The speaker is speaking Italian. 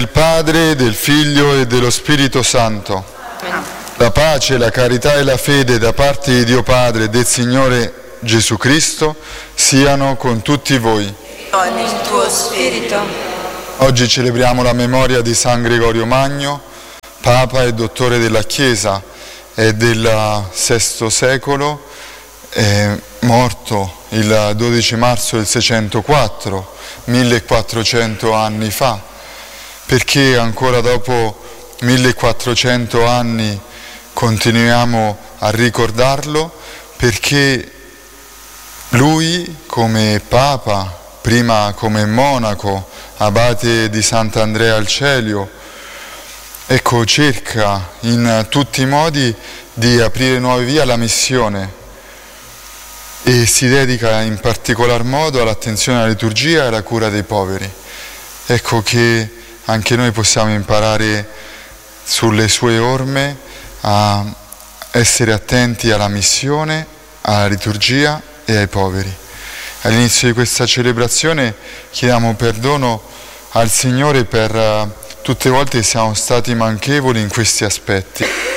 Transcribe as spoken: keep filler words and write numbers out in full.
Del Padre, del Figlio e dello Spirito Santo. La pace, la carità e la fede da parte di Dio Padre e del Signore Gesù Cristo siano con tutti voi. Con il tuo spirito. Oggi celebriamo la memoria di San Gregorio Magno, Papa e Dottore della Chiesa, è del sesto secolo, è morto il dodici marzo del seicentoquattro, millequattrocento anni fa. Perché ancora dopo millequattrocento anni continuiamo a ricordarlo? Perché lui, come Papa, prima come monaco, abate di Sant'Andrea al Celio, ecco, cerca in tutti i modi di aprire nuove vie alla missione e si dedica in particolar modo all'attenzione alla liturgia e alla cura dei poveri. Ecco che anche noi possiamo imparare sulle sue orme a essere attenti alla missione, alla liturgia e ai poveri. All'inizio di questa celebrazione chiediamo perdono al Signore per tutte le volte che siamo stati manchevoli in questi aspetti.